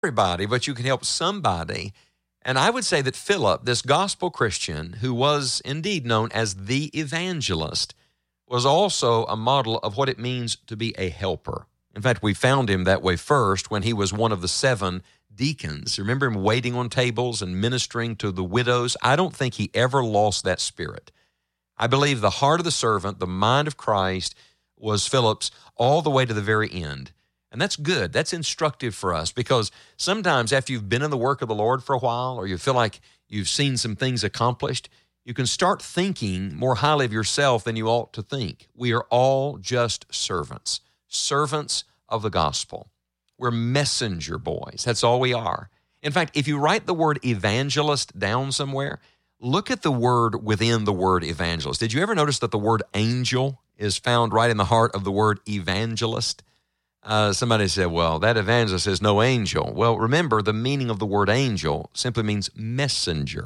everybody, but you can help somebody. And I would say that Philip, this gospel Christian, who was indeed known as the evangelist, was also a model of what it means to be a helper. In fact, we found him that way first when he was one of the 7 deacons. Remember him waiting on tables and ministering to the widows? I don't think he ever lost that spirit. I believe the heart of the servant, the mind of Christ, was Philip's all the way to the very end. And that's good. That's instructive for us, because sometimes after you've been in the work of the Lord for a while, or you feel like you've seen some things accomplished, you can start thinking more highly of yourself than you ought to think. We are all just servants of the gospel. We're messenger boys. That's all we are. In fact, if you write the word evangelist down somewhere, look at the word within the word evangelist. Did you ever notice that the word angel is found right in the heart of the word evangelist? Somebody said, well, that evangelist is no angel. Well, remember, the meaning of the word angel simply means messenger.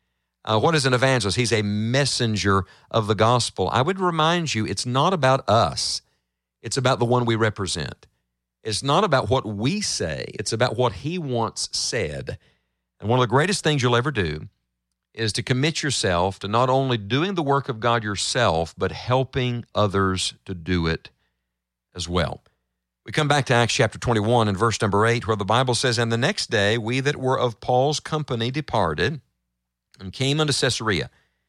What is an evangelist? He's a messenger of the gospel. I would remind you, it's not about us. It's about the one we represent. It's not about what we say. It's about what he once said. And one of the greatest things you'll ever do is to commit yourself to not only doing the work of God yourself, but helping others to do it as well. We come back to Acts chapter 21 and verse number 8, where the Bible says, "And the next day we that were of Paul's company departed and came unto Caesarea.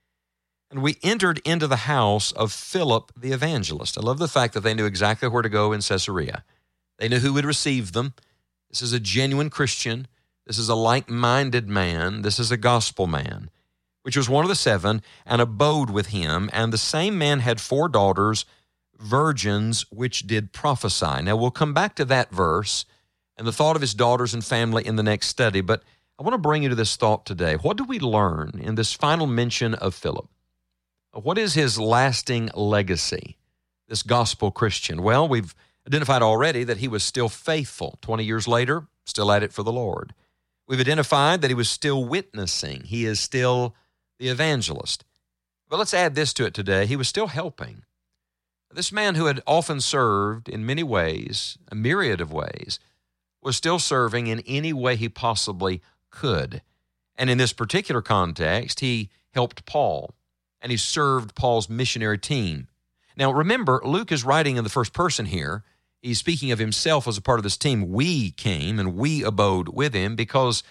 And we entered into the house of Philip the evangelist." I love the fact that they knew exactly where to go in Caesarea. They knew who would receive them. This is a genuine Christian. This is a like-minded man. This is a gospel man, which was one of the 7, and abode with him. And the same man had 4 daughters, virgins, which did prophesy. Now, we'll come back to that verse and the thought of his daughters and family in the next study, but I want to bring you to this thought today. What do we learn in this final mention of Philip? What is his lasting legacy, this gospel Christian? Well, we've identified already that he was still faithful. 20 years later, still at it for the Lord. We've identified that he was still witnessing. He is still the evangelist. But let's add this to it today. He was still helping. This man who had often served in many ways, a myriad of ways, was still serving in any way he possibly could. And in this particular context, he helped Paul, and he served Paul's missionary team. Now, remember, Luke is writing in the first person here. He's speaking of himself as a part of this team. We came and we abode with him because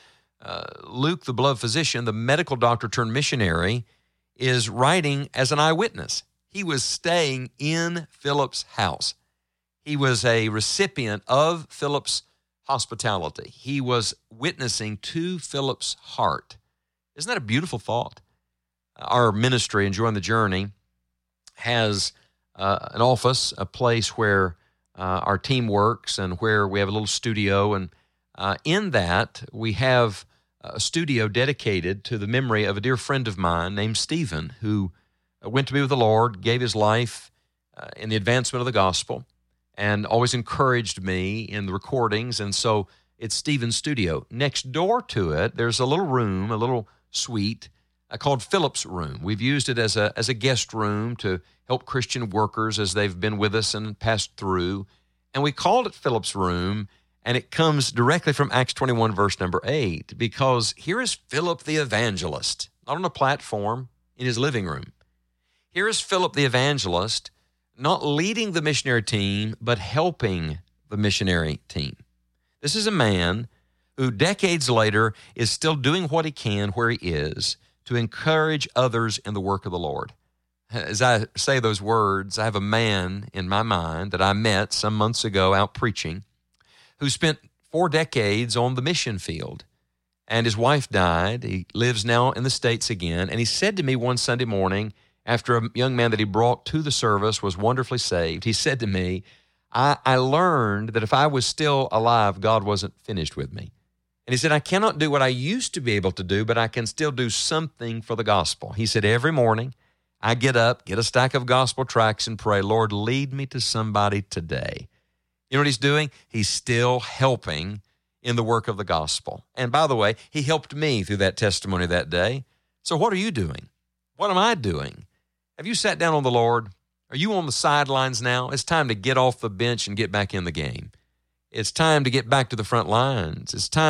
Luke, the beloved physician, the medical doctor turned missionary, is writing as an eyewitness. He was staying in Philip's house. He was a recipient of Philip's hospitality. He was witnessing to Philip's heart. Isn't that a beautiful thought? Our ministry, Enjoying the Journey, has an office, a place where our team works and where we have a little studio. And in that, we have a studio dedicated to the memory of a dear friend of mine named Stephen, who went to be with the Lord, gave his life in the advancement of the gospel, and always encouraged me in the recordings. And so it's Stephen's studio. Next door to it, there's a little room, a little suite called Philip's Room. We've used it as a guest room to help Christian workers as they've been with us and passed through. And we called it Philip's Room, and it comes directly from Acts 21, verse number 8, because here is Philip the evangelist, not on a platform, in his living room. Here is Philip the evangelist, not leading the missionary team, but helping the missionary team. This is a man who decades later is still doing what he can where he is to encourage others in the work of the Lord. As I say those words, I have a man in my mind that I met some months ago out preaching who spent 4 decades on the mission field, and his wife died. He lives now in the States again, and he said to me one Sunday morning, after a young man that he brought to the service was wonderfully saved, he said to me, I learned that if I was still alive, God wasn't finished with me. And he said, I cannot do what I used to be able to do, but I can still do something for the gospel. He said, every morning I get up, get a stack of gospel tracts and pray, Lord, lead me to somebody today. You know what he's doing? He's still helping in the work of the gospel. And by the way, he helped me through that testimony that day. So what are you doing? What am I doing? Have you sat down on the Lord? Are you on the sidelines now? It's time to get off the bench and get back in the game. It's time to get back to the front lines. It's time